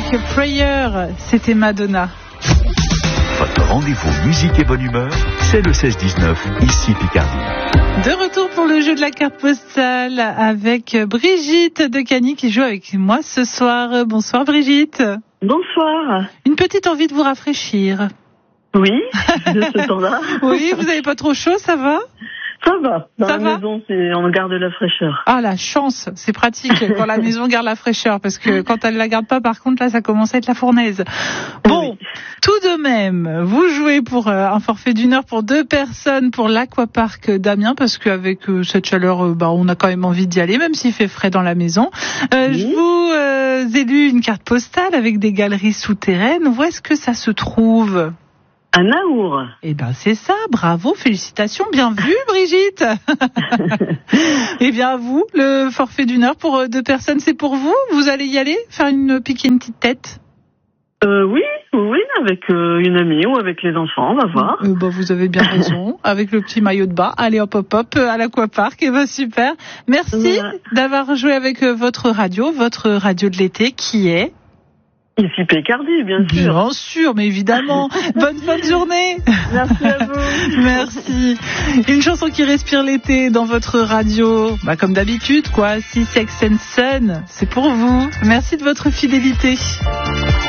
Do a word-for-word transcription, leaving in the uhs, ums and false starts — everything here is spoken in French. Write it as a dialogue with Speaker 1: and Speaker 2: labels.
Speaker 1: Prayer, c'était Madonna.
Speaker 2: Votre rendez-vous musique et bonne humeur, c'est le seize dix-neuf, ici Picardie.
Speaker 1: De retour pour le jeu de la carte postale avec Brigitte de Cagny qui joue avec moi ce soir. Bonsoir Brigitte.
Speaker 3: Bonsoir.
Speaker 1: Une petite envie de vous rafraîchir.
Speaker 3: Oui, de ce temps-là.
Speaker 1: Oui, vous n'avez pas trop chaud, ça va ?
Speaker 3: Ça va. Dans
Speaker 1: Ça
Speaker 3: la
Speaker 1: va
Speaker 3: maison, c'est, on garde la fraîcheur.
Speaker 1: Ah, la chance, c'est pratique quand la maison garde la fraîcheur, parce que quand elle la garde pas, par contre, là, ça commence à être la fournaise. Bon, oui. Tout de même, vous jouez pour euh, un forfait d'une heure pour deux personnes pour l'Aquapark d'Amiens, parce qu'avec euh, cette chaleur, euh, bah, on a quand même envie d'y aller, même s'il fait frais dans la maison. Euh, oui. Je vous euh, ai lu une carte postale avec des galeries souterraines. Où est-ce que ça se trouve ?
Speaker 3: À Naour.
Speaker 1: Eh ben c'est ça, bravo, félicitations, bien vu Brigitte. Eh bien vous, le forfait d'une heure pour deux personnes, c'est pour vous ? Vous allez y aller, faire une piquer une petite tête ?
Speaker 3: Euh, oui, oui, avec euh, une amie ou avec les enfants, on va voir.
Speaker 1: Euh, bah, vous avez bien raison, avec le petit maillot de bain. Allez hop hop hop, à l'Aquapark, et ben super. Merci voilà. D'avoir joué avec votre radio, votre radio de l'été qui est...
Speaker 3: Ici Picardie, bien sûr.
Speaker 1: Bien sûr, mais évidemment. Bonne fin de journée.
Speaker 3: Merci à vous.
Speaker 1: Merci. Une chanson qui respire l'été dans votre radio. Bah, comme d'habitude, quoi. Si Sex and Sun, c'est pour vous. Merci de votre fidélité.